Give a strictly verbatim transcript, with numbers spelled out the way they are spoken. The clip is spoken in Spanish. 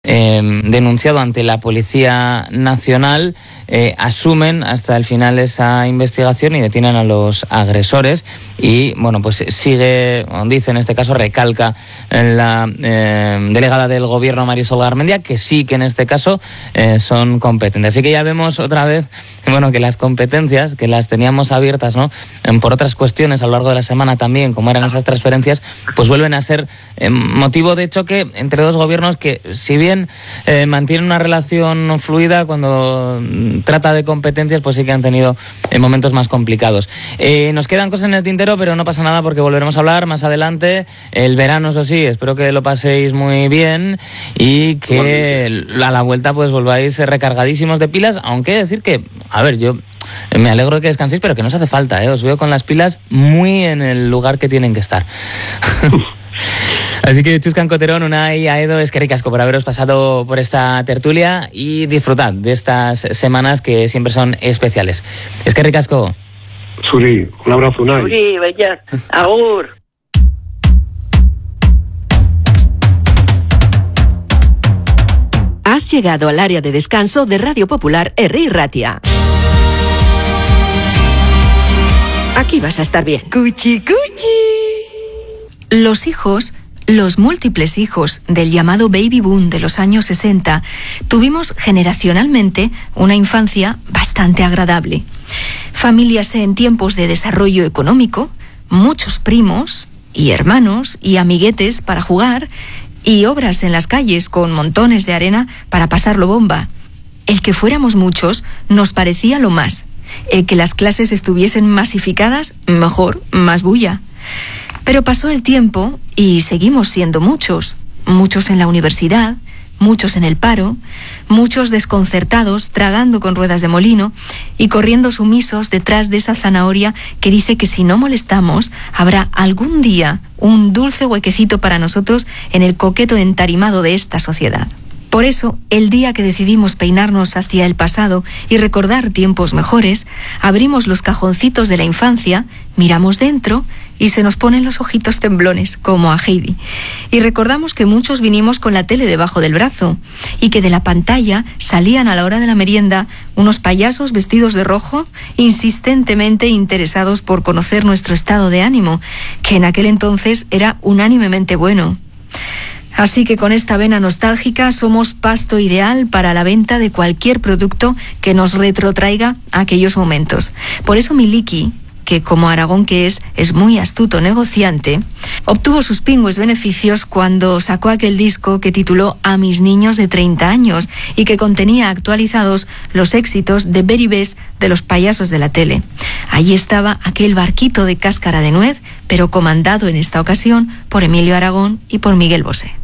Eh, denunciado ante la Policía Nacional, eh, asumen hasta el final esa investigación y detienen a los agresores y, bueno, pues sigue, dice en este caso, recalca la eh, delegada del Gobierno, Marisol Garmendia, que sí que en este caso eh, son competentes. Así que ya vemos otra vez, bueno, que las competencias, que las teníamos abiertas, ¿no?, por otras cuestiones a lo largo de la semana también, como eran esas transferencias, pues vuelven a ser eh, motivo de choque entre dos gobiernos que, si bien Eh, mantienen una relación fluida, cuando trata de competencias pues sí que han tenido eh, momentos más complicados. Eh, nos quedan cosas en el tintero, pero no pasa nada porque volveremos a hablar más adelante. El verano, eso sí, espero que lo paséis muy bien y que a la vuelta pues volváis recargadísimos de pilas, aunque decir que, a ver, yo me alegro de que descanséis, pero que no os hace falta, ¿eh? Os veo con las pilas muy en el lugar que tienen que estar. Así que Chuscan Coterón, Unai, Aedo, eskerrik asko por haberos pasado por esta tertulia y disfrutad de estas semanas que siempre son especiales. Eskerrik asko. Suri, un abrazo, Unai. Suri, bella, agur. Has llegado al área de descanso de Radio Popular Herri Ratia. Aquí vas a estar bien. Cuchi, cuchi. Los hijos, los múltiples hijos del llamado baby boom de los años sesenta, tuvimos generacionalmente una infancia bastante agradable. Familias en tiempos de desarrollo económico, muchos primos y hermanos y amiguetes para jugar y obras en las calles con montones de arena para pasarlo bomba. El que fuéramos muchos nos parecía lo más. El que las clases estuviesen masificadas, mejor, más bulla. Pero pasó el tiempo y seguimos siendo muchos. Muchos en la universidad, muchos en el paro, muchos desconcertados, tragando con ruedas de molino y corriendo sumisos detrás de esa zanahoria que dice que si no molestamos, habrá algún día un dulce huequecito para nosotros en el coqueto entarimado de esta sociedad. Por eso, el día que decidimos peinarnos hacia el pasado y recordar tiempos mejores, abrimos los cajoncitos de la infancia, miramos dentro y se nos ponen los ojitos temblones, como a Heidi. Y recordamos que muchos vinimos con la tele debajo del brazo y que de la pantalla salían a la hora de la merienda unos payasos vestidos de rojo, insistentemente interesados por conocer nuestro estado de ánimo, que en aquel entonces era unánimemente bueno. Así que con esta vena nostálgica somos pasto ideal para la venta de cualquier producto que nos retrotraiga a aquellos momentos. Por eso Miliki, que como Aragón que es, es muy astuto negociante, obtuvo sus pingües beneficios cuando sacó aquel disco que tituló A mis niños de treinta años y que contenía actualizados los éxitos de Very Best de los payasos de la tele. Allí estaba aquel barquito de cáscara de nuez, pero comandado en esta ocasión por Emilio Aragón y por Miguel Bosé.